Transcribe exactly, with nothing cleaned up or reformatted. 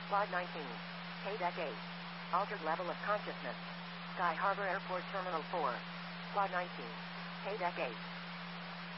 Quad nineteen. K-Deck eight. Altered level of consciousness. Sky Harbor Airport Terminal four. Quad nineteen. K-Deck eight.